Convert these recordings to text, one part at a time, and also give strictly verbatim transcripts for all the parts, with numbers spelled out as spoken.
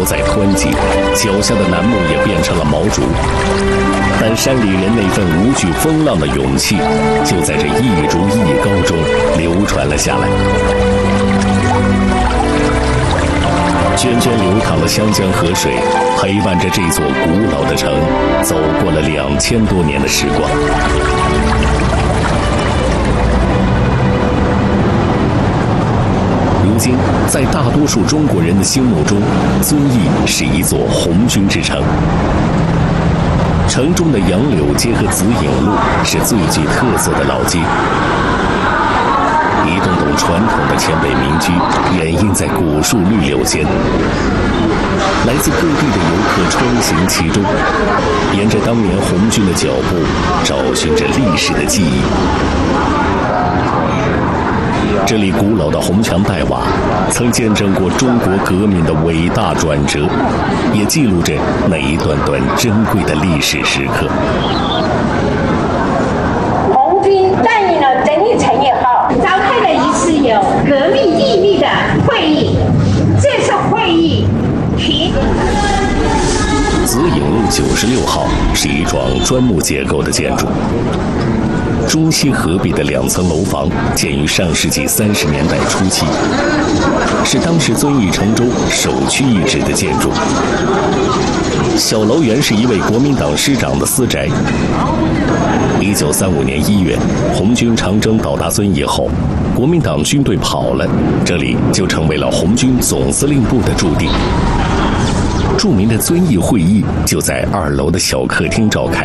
不再湍急，脚下的楠木也变成了毛竹。但山里人那份无惧风浪的勇气，就在这一竹一高中流传了下来。涓涓流淌的湘江河水，陪伴着这座古老的城，走过了两千多年的时光。如今，在大多数中国人的心目中，遵义是一座红军之城。城中的杨柳街和紫影路是最具特色的老街，一栋栋传统的前北民居掩映在古树绿柳间。来自各地的游客穿行其中，沿着当年红军的脚步，找寻着历史的记忆。这里古老的红墙黛瓦，曾见证过中国革命的伟大转折，也记录着那一段段珍贵的历史时刻。 红军占领了整理城以后，召开的一次有革命意义的会议。这次会议提紫影路九十六号是一幢砖木结构的建筑。中西合璧的两层楼房建于上世纪三十年代初期，是当时遵义城中首屈一指的建筑。小楼原是一位国民党师长的私宅。一九三五年一月，红军长征到达遵义后，国民党军队跑了，这里就成为了红军总司令部的驻地。著名的遵义会议就在二楼的小客厅召开。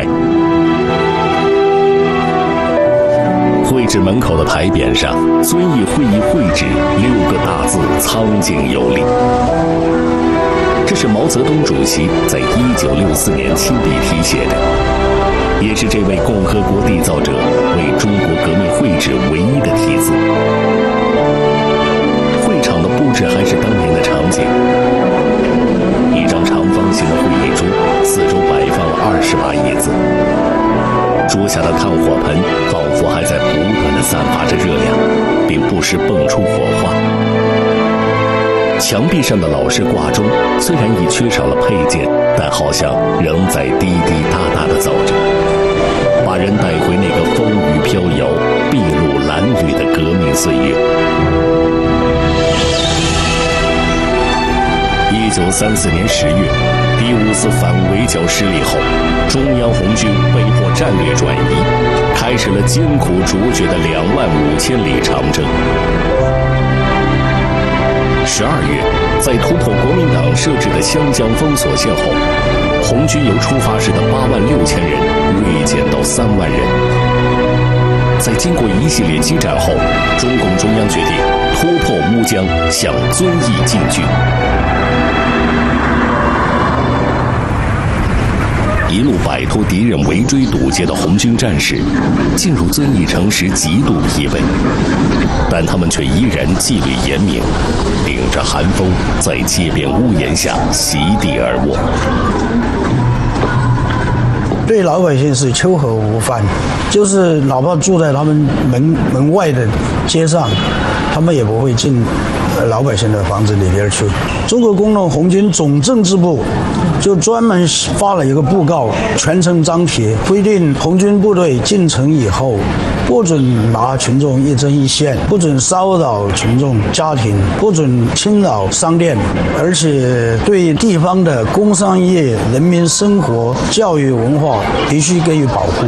会址门口的牌匾上，遵义会议会址六个大字苍劲有力。这是毛泽东主席在一九六四年亲笔题写的，也是这位共和国缔造者为中国革命会址唯一的题字。会场的布置还是当年的场景，一张长方形的会议桌，四周摆放了二十把椅子。桌下的炭火盆仿佛还在不断地散发着热量，并不时蹦出火花。墙壁上的老式挂钟虽然已缺少了配件，但好像仍在滴滴答答地走着，把人带回那个风雨飘摇、筚路蓝缕的革命岁月。一九三四年十月，第五次反围剿失利后，中央红军被迫战略转移，开始了艰苦卓绝的两万五千里长征。十二月，在突破国民党设置的湘江封锁线后，红军由出发时的八万六千人锐减到三万人。在经过一系列激战后，中共中央决定突破乌江，向遵义进军。一路摆脱敌人围追堵截的红军战士，进入遵义城时极度疲惫，但他们却依然纪律严明，顶着寒风在街边屋檐下席地而卧。 对老百姓是秋和无饭，就是哪怕住在他们门门外的街上，他们也不会进老百姓的房子里边去。中国工农红军总政治部就专门发了一个布告，全城张贴，规定红军部队进城以后，不准拿群众一针一线，不准骚扰群众家庭，不准侵扰商店，而且对地方的工商业、人民生活、教育文化必须给予保护。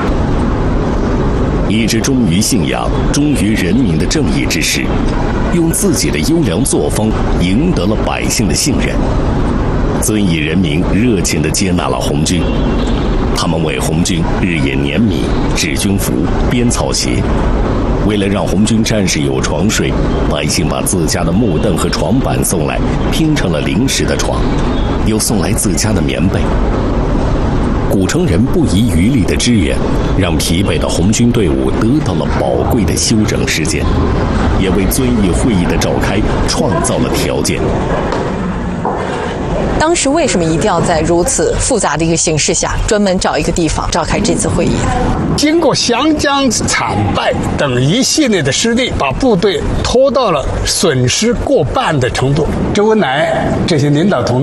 一支忠于信仰、忠于人民的正义之士，用自己的优良作风赢得了百姓的信任。遵义人民热情地接纳了红军，他们为红军日夜碾米、制军服、编草鞋。为了让红军战士有床睡，百姓把自家的木凳和床板送来，拼成了临时的床，又送来自家的棉被。古城人不遗余力的支援，让疲惫的红军队伍得到了宝贵的休整时间，也为遵义会议的召开创造了条件。 当时为什么一定要在如此复杂的一个形势下，专门找一个地方召开这次会议呢？ 经过湘江惨败等一系列的失利，把部队拖到了损失过半的程度。周恩来这些领导同志